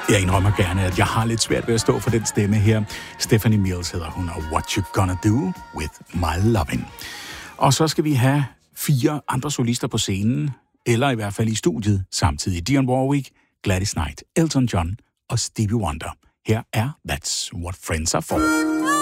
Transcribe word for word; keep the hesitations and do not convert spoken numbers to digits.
Jeg indrømmer gerne, at jeg har lidt svært ved at stå for den stemme her. Stephanie Mills hedder hun, og What You Gonna Do With My Lovin'. Og så skal vi have fire andre solister på scenen, eller i hvert fald i studiet samtidig. Dionne Warwick, Gladys Knight, Elton John og Stevie Wonder. Her er That's What Friends Are For.